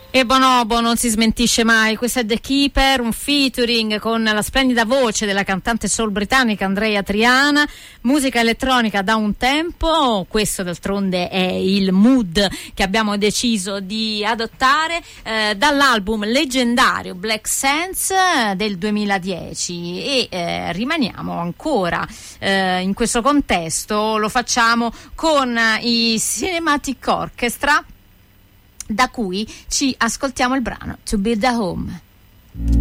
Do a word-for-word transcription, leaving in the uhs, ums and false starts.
E Bonobo non si smentisce mai. Questo è The Keeper, un featuring con la splendida voce della cantante soul britannica Andrea Triana, musica elettronica da un tempo. Questo d'altronde è il mood che abbiamo deciso di adottare eh, dall'album leggendario Black Sands del duemiladieci e eh, rimaniamo ancora eh, in questo contesto. Lo facciamo con i Cinematic Orchestra, da cui ci ascoltiamo il brano To Build a Home.